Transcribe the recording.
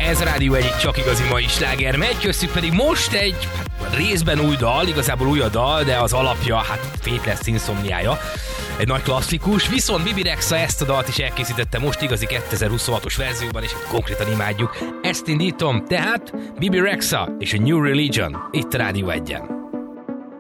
Ez Rádió egyik csak igazi mai sláger megy, köztük pedig most egy részben új dal, igazából új a dal, de az alapja, Faithless Insomniája. Egy nagy klasszikus, viszont Bibi Rexha ezt a dalt is elkészítette most igazi 2026-os verzióban, és konkrétan imádjuk. Ezt indítom, tehát Bibi Rexha és a New Religion itt a Rádió 1-en.